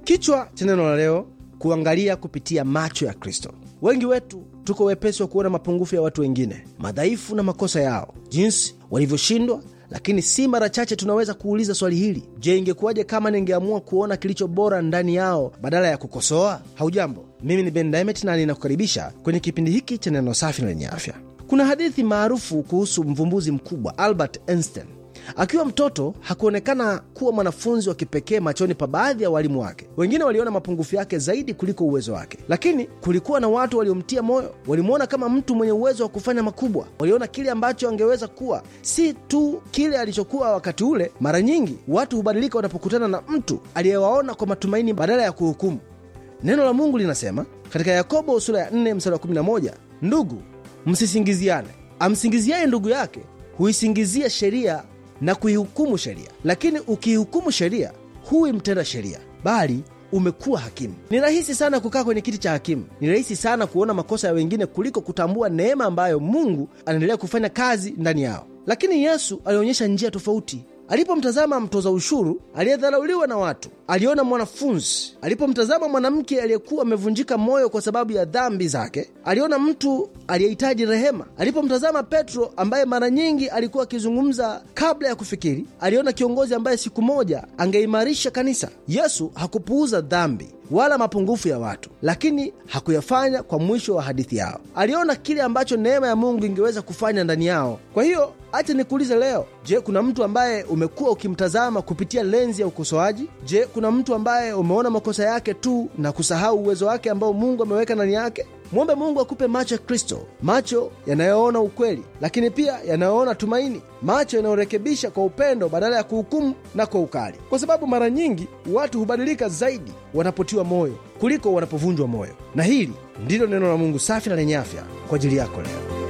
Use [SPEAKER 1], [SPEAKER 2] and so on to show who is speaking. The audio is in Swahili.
[SPEAKER 1] Kichwa cha neno la leo: kuangalia kupitia macho ya Kristo. Wengi wetu tuko wepesi wa kuona mapungufu ya watu wengine, madhaifu na makosa yao, jinsi walivyoshindwa, lakini si mara chache tunaweza kuuliza swali hili: je, ingekuwaje kama ningeamua kuona kilicho bora ndani yao badala ya kukosoa? Haujambo, mimi ni Ben Diamond na ninakukaribisha kwenye kipindi hiki cha neno safi na lenye afya. Kuna hadithi maarufu kuhusu mvumbuzi mkubwa Albert Einstein. Akiwa mtoto hakuonekana kuwa mwanafunzi wa kipekee machoni pa baadhi ya walimu wake. Wengine waliona mapungufu yake zaidi kuliko uwezo wake, lakini kulikuwa na watu waliomtia moyo. Walimwona kama mtu mwenye uwezo wa kufanya makubwa. Waliona kile ambacho angeweza kuwa, si tu kile alichokuwa wakati ule. Mara nyingi watu hubadilika wanapokutana na mtu aliyewaona kwa matumaini badala ya kuhukumu. Neno la Mungu linasema katika Yakobo sura ya 4 mstari wa 11, ndugu, msisingiziane. Amsingiziaye ndugu yake huisingizia sheria na kuihukumu sheria, lakini ukihukumu sheria huwi mtenda sheria, bali umekuwa hakimu. Ni rahisi sana kukaa kwenye kiti cha hakimu. Ni rahisi sana kuona makosa ya wengine kuliko kutambua neema ambayo Mungu anaendelea kufanya kazi ndani yao. Lakini Yesu alionyesha njia tofauti. Alipomtazama mtoza ushuru aliyedharauliwa na watu, aliona mwanafunzi. Alipomtazama mwanamke aliyekuwa amevunjika moyo kwa sababu ya dhambi zake, aliona mtu aliyehitaji rehema. Alipomtazama Petro ambaye mara nyingi alikuwa akizungumza kabla ya kufikiri, aliona kiongozi ambaye siku moja angeimarisha kanisa. Yesu hakupuuza dhambi wala mapungufu ya watu, lakini hakuyafanya kwa mwisho wa hadithi yao. Aliona kile ambacho neema ya Mungu ingeweza kufanya ndani yao. Kwa hiyo acha nikuulize leo, je, kuna mtu ambaye umekuwa ukimtazama kupitia lenzi ya ukosoaji? Je, kuna mtu ambaye umeona makosa yake tu na kusahau uwezo wake ambao Mungu ameweka ndani yake? Mwombe Mungu akupe macho ya Kristo, macho yanayoona ukweli, lakini pia yanayoona tumaini, macho yanayorekebisha kwa upendo badala ya kuhukumu na kwa ukali. Kwa sababu mara nyingi watu hubadilika zaidi wanapotiwa moyo kuliko wanapovunjwa moyo. Na hili ndilo neno la Mungu safi na lenye afya kwa ajili yako leo.